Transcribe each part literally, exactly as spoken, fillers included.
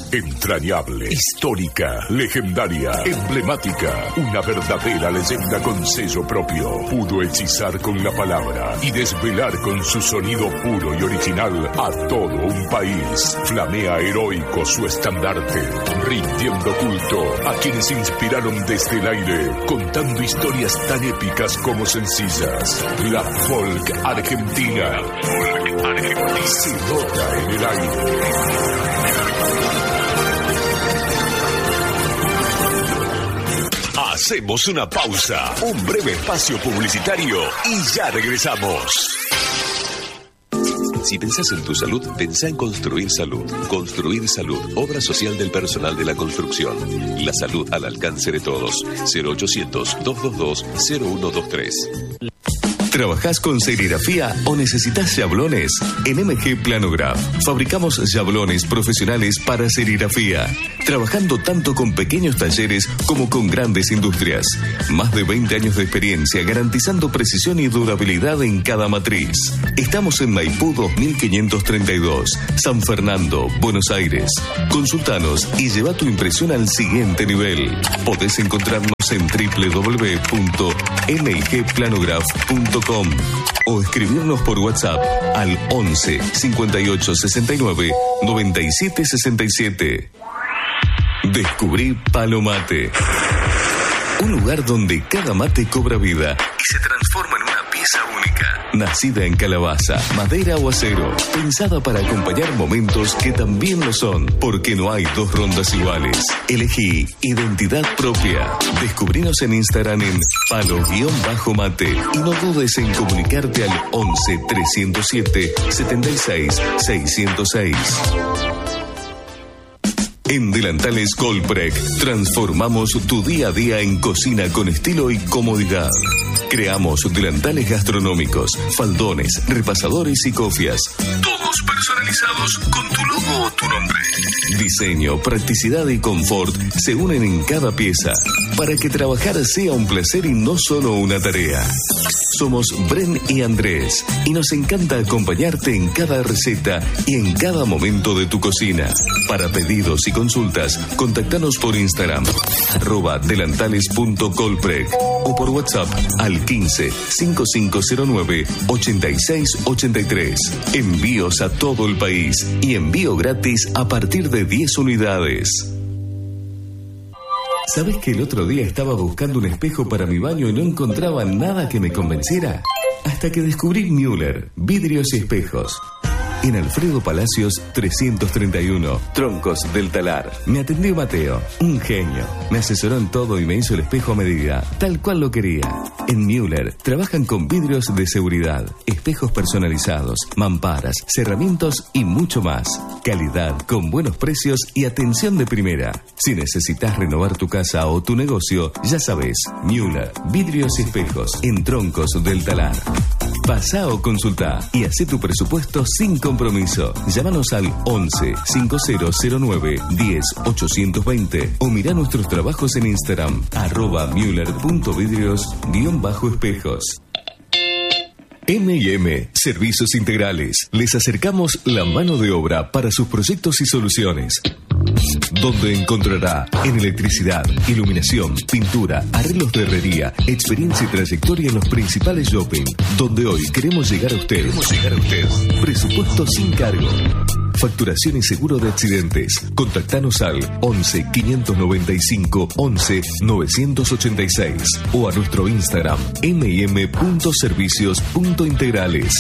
Entrañable, histórica, legendaria, emblemática. Una verdadera leyenda con sello propio. Pudo hechizar con la palabra y desvelar con su sonido puro y original a todo un país. Flamea heroico su estandarte, rindiendo culto a quienes inspiraron desde el aire, contando historias tan épicas como sencillas. La folk argentina. La folk argentina. Se nota en el aire. Hacemos una pausa, un breve espacio publicitario y ya regresamos. Si pensás en tu salud, pensá en Construir Salud. Construir Salud, obra social del personal de la construcción. La salud al alcance de todos. cero ochocientos, doscientos veintidós, cero uno veintitrés. ¿Trabajás con serigrafía o necesitas yablones? En M G Planograph fabricamos yablones profesionales para serigrafía, trabajando tanto con pequeños talleres como con grandes industrias. Más de veinte años de experiencia garantizando precisión y durabilidad en cada matriz. Estamos en Maipú dos mil quinientos treinta y dos, San Fernando, Buenos Aires. Consultanos y lleva tu impresión al siguiente nivel. Podés encontrarnos en doble u doble u doble u punto m g planograph punto com o escribirnos por WhatsApp al once, cincuenta y ocho, sesenta y nueve, noventa y siete, sesenta y siete. Descubrí Palo Mate, un lugar donde cada mate cobra vida y se transforma en una pieza única. Nacida en calabaza, madera o acero, pensada para acompañar momentos que también lo son, porque no hay dos rondas iguales. Elegí identidad propia. Descubrinos en Instagram en palo-mate y no dudes en comunicarte al once, trescientos siete, setenta y seis, seiscientos seis. En Delantales Colprec transformamos tu día a día en cocina con estilo y comodidad. Creamos delantales gastronómicos, faldones, repasadores y cofias. Todos personalizados con tu logo o tu nombre. Diseño, practicidad y confort se unen en cada pieza para que trabajar sea un placer y no solo una tarea. Somos Bren y Andrés y nos encanta acompañarte en cada receta y en cada momento de tu cocina. Para pedidos y consultas, contactanos por Instagram, arroba delantales.colprec o por WhatsApp al quince, cincuenta y cinco cero nueve, ochenta y seis ochenta y tres. Envíos a todo el país y envío gratis a partir de diez unidades. ¿Sabes que el otro día estaba buscando un espejo para mi baño y no encontraba nada que me convenciera? Hasta que descubrí Müller, vidrios y espejos. En Alfredo Palacios trescientos treinta y uno, Troncos del Talar. Me atendió Mateo, un genio. Me asesoró en todo y me hizo el espejo a medida, tal cual lo quería. En Müller trabajan con vidrios de seguridad, espejos personalizados, mamparas, cerramientos y mucho más. Calidad con buenos precios y atención de primera. Si necesitas renovar tu casa o tu negocio, ya sabes, Müller, vidrios y espejos en Troncos del Talar. Pasá o consultá y hacé tu presupuesto sin compromiso. Llámanos al once, cincuenta cero nueve, diez, ochocientos veinte o mirá nuestros trabajos en Instagram, arroba müller.vidrios guión bajo espejos. eme y eme Servicios Integrales. Les acercamos la mano de obra para sus proyectos y soluciones, donde encontrará en electricidad, iluminación, pintura, arreglos de herrería, experiencia y trayectoria en los principales shopping, donde hoy queremos llegar a usted. Queremos llegar a usted. Presupuesto sin cargo. Facturación y seguro de accidentes. Contactanos al once, quinientos noventa y cinco, once, novecientos ochenta y seis o a nuestro Instagram eme y eme punto servicios punto integrales.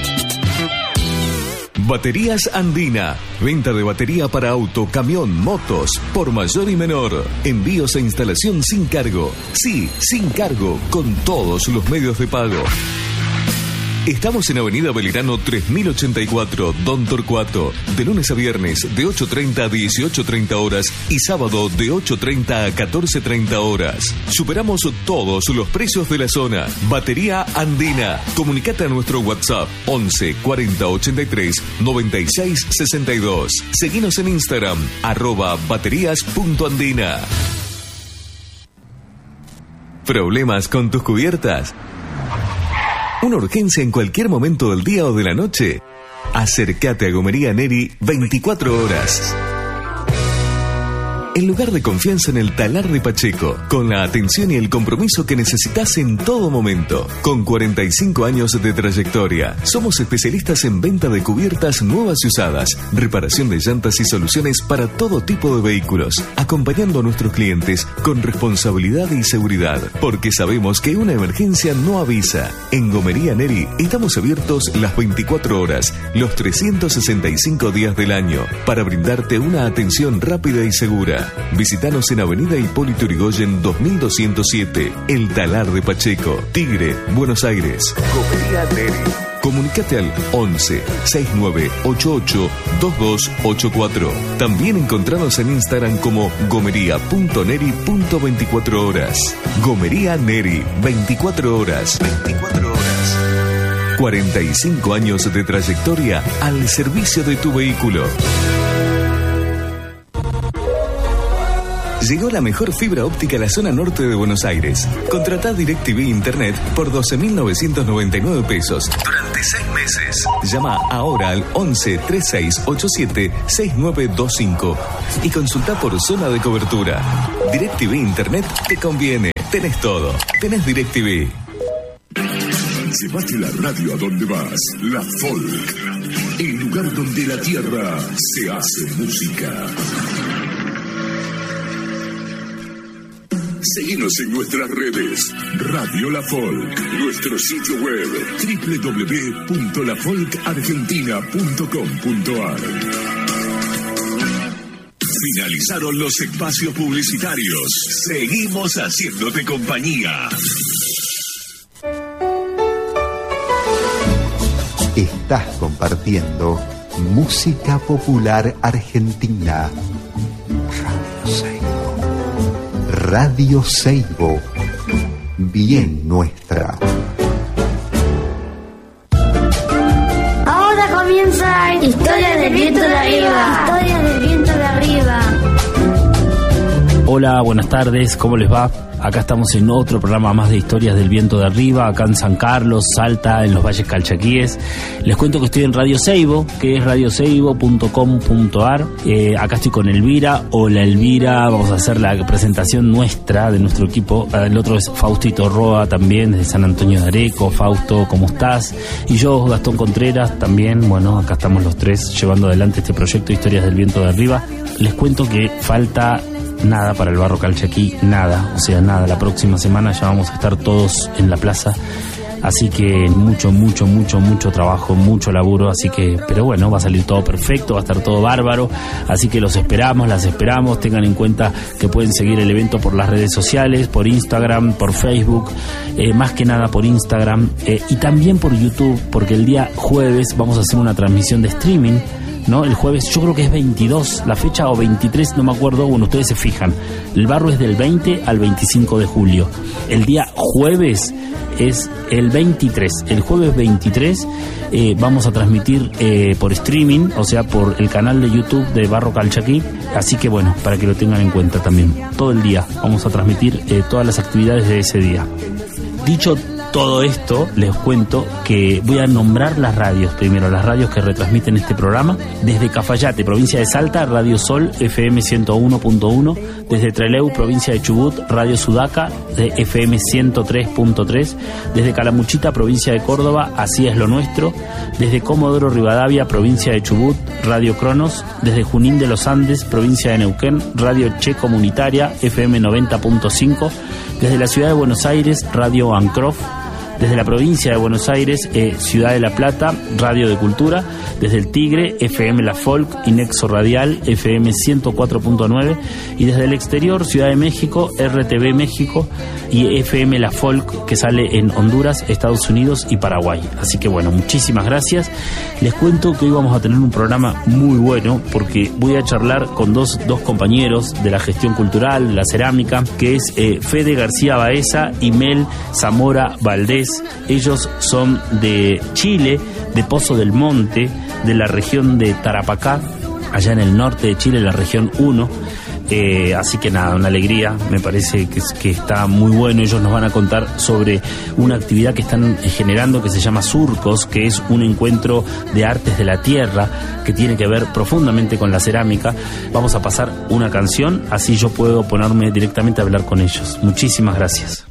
Baterías Andina. Venta de batería para auto, camión, motos, por mayor y menor. Envíos e instalación sin cargo. Sí, sin cargo, con todos los medios de pago. Estamos en Avenida Belgrano tres mil ochenta y cuatro, Don Torcuato. De lunes a viernes, de ocho treinta a dieciocho treinta horas y sábado de ocho treinta a catorce treinta horas. Superamos todos los precios de la zona. Batería Andina. Comunicate a nuestro WhatsApp once, cuarenta, ochenta y tres, noventa y seis, sesenta y dos. Seguinos en Instagram, arroba baterías.andina. ¿Problemas con tus cubiertas? ¿Una urgencia en cualquier momento del día o de la noche? Acércate a Gomería Neri veinticuatro horas. el lugar de confianza en el Talar de Pacheco, con la atención y el compromiso que necesitas en todo momento. Con cuarenta y cinco años de trayectoria, somos especialistas en venta de cubiertas nuevas y usadas, reparación de llantas y soluciones para todo tipo de vehículos, acompañando a nuestros clientes con responsabilidad y seguridad, porque sabemos que una emergencia no avisa. En Gomería Neri estamos abiertos las veinticuatro horas, los trescientos sesenta y cinco días del año, para brindarte una atención rápida y segura. Visítanos en Avenida Hipólito Yrigoyen dos mil doscientos siete, El Talar de Pacheco, Tigre, Buenos Aires. Gomería Neri. Comunicate al once, sesenta y nueve, ochenta y ocho, veintidós ochenta y cuatro. También encontranos en Instagram como gomería punto neri punto veinticuatro horas. Gomería Neri, veinticuatro horas. veinticuatro horas. cuarenta y cinco años de trayectoria al servicio de tu vehículo. Llegó la mejor fibra óptica a la zona norte de Buenos Aires. Contratá DirecTV Internet por doce mil novecientos noventa y nueve pesos durante seis meses. Llama ahora al once, treinta y seis, ochenta y siete, sesenta y nueve veinticinco y consulta por zona de cobertura. DirecTV Internet te conviene. Tenés todo. Tenés DirecTV. Llevate la radio a donde vas. La Folk. El lugar donde la tierra se hace música. Seguinos en nuestras redes. Radio La Folk. Nuestro sitio web doble u doble u doble u punto la folk argentina punto com punto a r. Finalizaron los espacios publicitarios. Seguimos haciéndote compañía. Estás compartiendo música popular argentina. Radio Seibo. Radio Seibo. Bien nuestra. Ahora comienza Historia del Viento de Arriba. Historia del Viento de Arriba. Hola, buenas tardes, ¿cómo les va? Acá estamos en otro programa más de Historias del Viento de Arriba, acá en San Carlos, Salta, en los Valles Calchaquíes. Les cuento que estoy en Radio Seibo, que es radio seibo punto com punto a r. Eh, acá estoy con Elvira. Hola Elvira, vamos a hacer la presentación nuestra, de nuestro equipo. El otro es Faustito Roa, también desde San Antonio de Areco. Fausto, ¿cómo estás? Y yo, Gastón Contreras, también. Bueno, acá estamos los tres llevando adelante este proyecto Historias del Viento de Arriba. Les cuento que falta nada para el Barro Calchaquí, nada, o sea, nada. La próxima semana ya vamos a estar todos en la plaza, así que mucho, mucho, mucho, mucho trabajo, mucho laburo, así que, pero bueno, va a salir todo perfecto, va a estar todo bárbaro, así que los esperamos, las esperamos. Tengan en cuenta que pueden seguir el evento por las redes sociales, por Instagram, por Facebook, eh, más que nada por Instagram, eh, y también por YouTube, porque el día jueves vamos a hacer una transmisión de streaming, ¿no? El jueves, yo creo que es veintidós la fecha, o veintitrés, no me acuerdo. Bueno, ustedes se fijan. El barro es del veinte al veinticinco de julio. El día jueves es el veintitrés. El jueves veintitrés eh, vamos a transmitir eh, por streaming, o sea, por el canal de YouTube de Barro Calchaquí. Así que bueno, para que lo tengan en cuenta también. Todo el día vamos a transmitir eh, todas las actividades de ese día. Dicho todo esto, les cuento que voy a nombrar las radios primero, las radios que retransmiten este programa. Desde Cafayate, provincia de Salta, Radio Sol, F M ciento uno punto uno. Desde Trelew, provincia de Chubut, Radio Sudaca, de F M ciento tres punto tres. Desde Calamuchita, provincia de Córdoba, Así es lo nuestro. Desde Comodoro Rivadavia, provincia de Chubut, Radio Cronos. Desde Junín de los Andes, provincia de Neuquén, Radio Che Comunitaria, F M noventa punto cinco. Desde la ciudad de Buenos Aires, Radio Ancrof. Desde la provincia de Buenos Aires, eh, Ciudad de La Plata, Radio de Cultura. Desde el Tigre, F M La Folk y Nexo Radial, F M ciento cuatro punto nueve. Y desde el exterior, Ciudad de México, R T V México y F M La Folk, que sale en Honduras, Estados Unidos y Paraguay. Así que bueno, muchísimas gracias. Les cuento que hoy vamos a tener un programa muy bueno, porque voy a charlar con dos, dos compañeros de la gestión cultural, de la cerámica, que es eh, Fede García Baeza y Mel Zamora Valdés. Ellos son de Chile, de Pozo del Monte, de la región de Tarapacá, allá en el norte de Chile, la región uno. Eh, así que nada, una alegría, me parece que, que está muy bueno. Ellos nos van a contar sobre una actividad que están generando que se llama Surcos, que es un encuentro de artes de la tierra que tiene que ver profundamente con la cerámica. Vamos a pasar una canción, así yo puedo ponerme directamente a hablar con ellos. Muchísimas gracias.